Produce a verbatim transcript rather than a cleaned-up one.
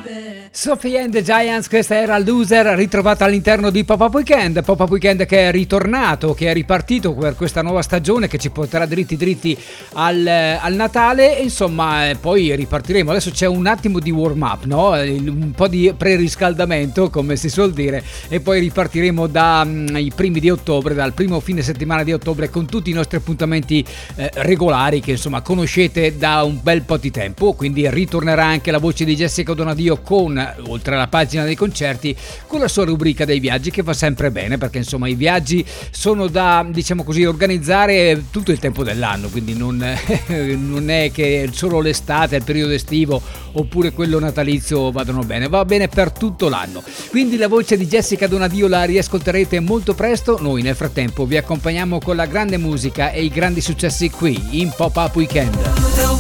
Sophie and the Giants, questa era Loser, ritrovata all'interno di Pop-Up Weekend. Pop-Up Weekend che è ritornato, che è ripartito per questa nuova stagione che ci porterà dritti dritti al, al Natale. E insomma, poi ripartiremo. Adesso c'è un attimo di warm up, no? Un po' di preriscaldamento, come si suol dire, e poi ripartiremo dai primi di ottobre, dal primo fine settimana di ottobre, con tutti i nostri appuntamenti eh, regolari che insomma conoscete da un bel po' di tempo. Quindi ritornerà anche la voce di Jessica Donadio con, oltre alla pagina dei concerti, con la sua rubrica dei viaggi, che fa sempre bene, perché insomma i viaggi sono da, diciamo così, organizzare tutto il tempo dell'anno, quindi non, non è che solo l'estate, il periodo estivo oppure quello natalizio vadano bene, va bene per tutto l'anno. Quindi la voce di Jessica Donadio la riascolterete molto presto. Noi nel frattempo vi accompagniamo con la grande musica e i grandi successi qui in Pop-Up Weekend.